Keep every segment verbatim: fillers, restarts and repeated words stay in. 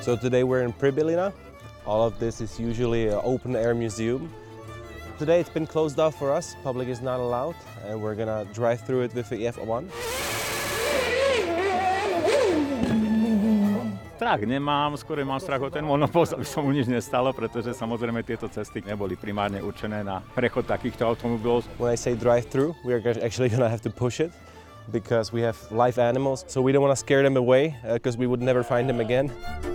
So today we're in Pribylina. All of this is usually an open air museum. Today it's been closed off for us, public is not allowed, and we're gonna drive through it with the E F one. Strach nemám, skôr mám strach o ten monopost, aby sa mu nič nestalo, pretože samozrejme tieto cesty neboli primárne určené na prechod takýchto automobilov. When I say drive through, we are actually gonna have to push it because we have live animals, so we don't want to scare them away because uh, we would never find them again.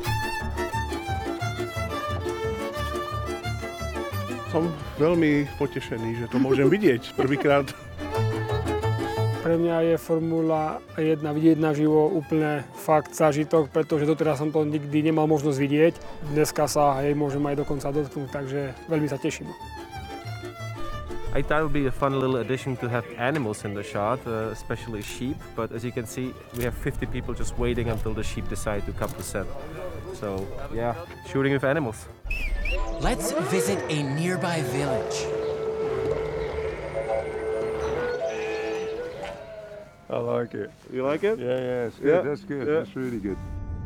Som veľmi potešený, že to môžem vidieť prvýkrát. Pre mňa je Formula jedna vidieť naživo úplne fakt zážitok, pretože doteraz som to nikdy nemal možnosť vidieť. Dneska sa jej môžem aj dokonca dotknúť, takže veľmi sa teším. I thought it would be a fun little addition to have animals in the shot, uh, especially sheep, but as you can see, we have fifty people just waiting until the sheep decide to come to set. So, yeah, shooting with animals. Let's visit a nearby village. I like it. You like it? Yeah, yeah, it's good. Yeah. That's good. Yeah. That's really good.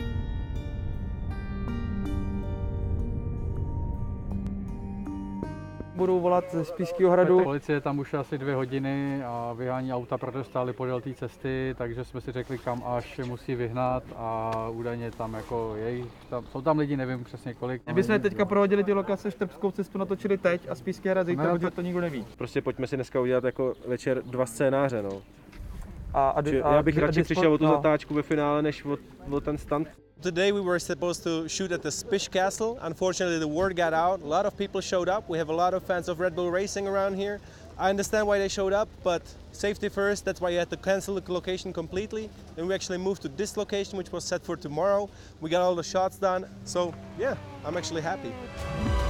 Budu volat ze Spišského hradu. Policie tam už asi dvě hodiny a vyhání auta, protože stály podél té cesty, takže jsme si řekli, kam až musí vyhnat a údajně tam jako jej, tam, jsou tam lidi, nevím přesně kolik. My jsme teďka prohodili ty lokace, Štrbskou cestu natočili teď a Spišský hrad zítra, protože to nikdo neví. Prostě pojďme si dneska udělat jako večer dva scénáře, no. A, a, a, Já bych radši a, přišel o tu no. zatáčku ve finále, než o, o ten stunt. Today we were supposed to shoot at the Spish Castle. Unfortunately, the word got out. A lot of people showed up. We have a lot of fans of Red Bull Racing around here. I understand why they showed up, but safety first. That's why you had to cancel the location completely. And we actually moved to this location, which was set for tomorrow. We got all the shots done. So yeah, I'm actually happy.